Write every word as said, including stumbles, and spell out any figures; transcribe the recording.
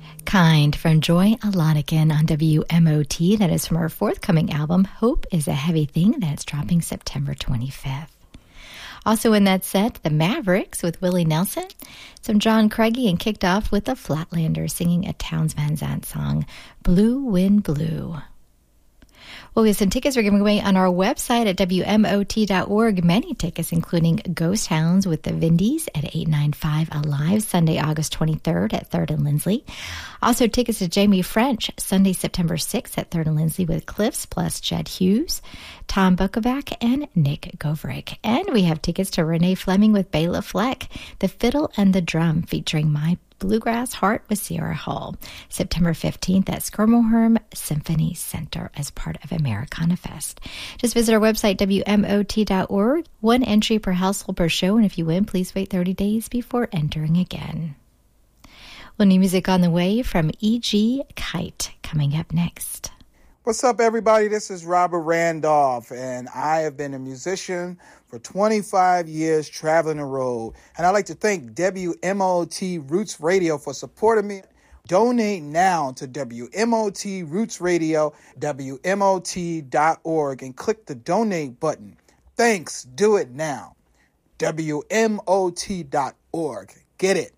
Kind from Joy Alonican on W M O T. That is from her forthcoming album, Hope is a Heavy Thing, that's dropping September twenty-fifth. Also in that set, the Mavericks with Willie Nelson, some John Craigie, and kicked off with the Flatlanders singing a Townes Van Zandt song, Blue Wind Blue. Well, we have some tickets we're giving away on our website at W M O T dot org. Many tickets, including Ghost Hounds with the Vindies at eight ninety-five Alive, Sunday, August twenty-third at third and Lindsley. Also, tickets to Jamie French, Sunday, September sixth at third and Lindsley with Cliffs, plus Jed Hughes, Tom Bukovac, and Nick Goverick. And we have tickets to Renee Fleming with Bela Fleck, The Fiddle and the Drum, featuring My Bluegrass Heart with Sierra Hull, September fifteenth at Schermerhorn Symphony Center as part of Americana Fest. Just visit our website, W M O T dot org. One entry per household per show, and if you win, please wait thirty days before entering again. Well, new music on the way from E G Kite coming up next. What's up, everybody? This is Robert Randolph, and I have been a musician for twenty-five years traveling the road. And I'd like to thank W M O T Roots Radio for supporting me. Donate now to W M O T Roots Radio, W M O T dot org, and click the donate button. Thanks. Do it now. W M O T dot org. Get it.